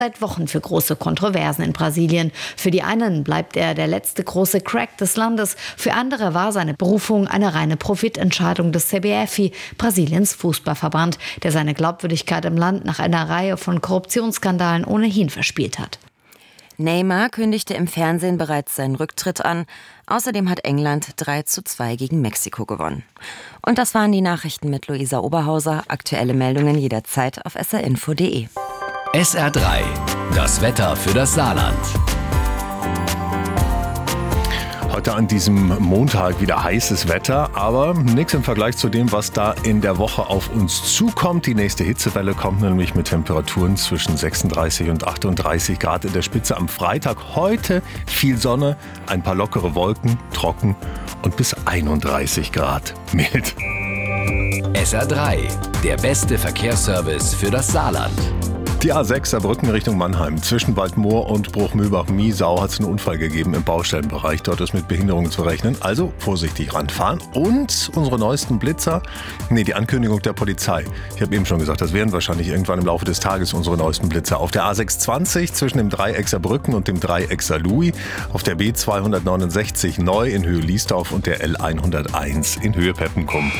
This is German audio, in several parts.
seit Wochen für große Kontroversen in Brasilien. Für die einen bleibt er der letzte große Crack des Landes. Für andere war seine Berufung eine reine Profitentscheidung des CBF, Brasiliens Fußballverband, der seine Glaubwürdigkeit im Land nach einer Reihe von Korruptionsskandalen ohnehin verspielt hat. Neymar kündigte im Fernsehen bereits seinen Rücktritt an. Außerdem hat England 3:2 gegen Mexiko gewonnen. Und das waren die Nachrichten mit Luisa Oberhauser. Aktuelle Meldungen jederzeit auf srinfo.de. SR3, das Wetter für das Saarland. Heute an diesem Montag wieder heißes Wetter, aber nichts im Vergleich zu dem, was da in der Woche auf uns zukommt. Die nächste Hitzewelle kommt nämlich mit Temperaturen zwischen 36 und 38 Grad in der Spitze am Freitag. Heute viel Sonne, ein paar lockere Wolken, trocken und bis 31 Grad mild. SR3, der beste Verkehrsservice für das Saarland. Die A6 Saarbrücken Richtung Mannheim. Zwischen Waldmoor und Bruchmühlbach-Miesau hat es einen Unfall gegeben im Baustellenbereich. Dort ist mit Behinderungen zu rechnen. Also vorsichtig ranfahren. Und unsere neuesten Blitzer. Die Ankündigung der Polizei. Ich habe eben schon gesagt, das wären wahrscheinlich irgendwann im Laufe des Tages unsere neuesten Blitzer. Auf der A620 zwischen dem Dreieck Saarbrücken und dem Dreieck Saarlouis. Auf der B269 neu in Höhe Liesdorf und der L101 in Höhe Peppenkum.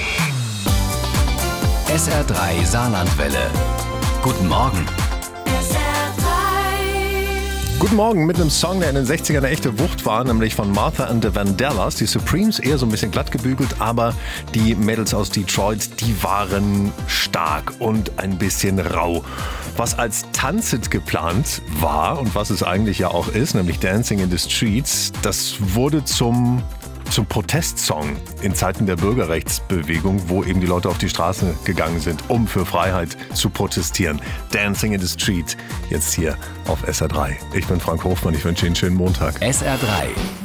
SR3 Saarlandwelle. Guten Morgen. Guten Morgen mit einem Song, der in den 60ern eine echte Wucht war, nämlich von Martha and the Vandellas. Die Supremes eher so ein bisschen glatt gebügelt, aber die Mädels aus Detroit, die waren stark und ein bisschen rau. Was als Tanzhit geplant war und was es eigentlich ja auch ist, nämlich Dancing in the Streets, das wurde zum Protestsong in Zeiten der Bürgerrechtsbewegung, wo eben die Leute auf die Straße gegangen sind, um für Freiheit zu protestieren. Dancing in the Street, jetzt hier auf SR3. Ich bin Frank Hofmann, ich wünsche Ihnen einen schönen Montag. SR3,